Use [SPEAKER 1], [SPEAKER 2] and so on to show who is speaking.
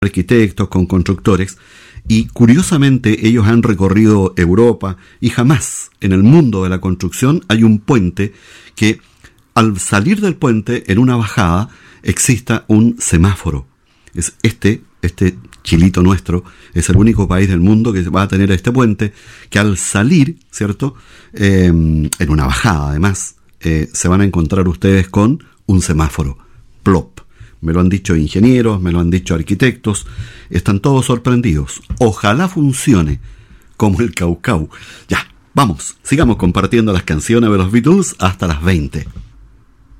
[SPEAKER 1] arquitectos, con constructores, y curiosamente ellos han recorrido Europa y jamás en el mundo de la construcción hay un puente que al salir del puente en una bajada exista un semáforo. Es este chilito nuestro es el único país del mundo que va a tener este puente, que al salir, ¿cierto? En una bajada además, se van a encontrar ustedes con un semáforo. Plop. Me lo han dicho ingenieros, me lo han dicho arquitectos, están todos sorprendidos. Ojalá funcione como el Caucau. Ya, vamos, sigamos compartiendo las canciones de los Beatles hasta las 20.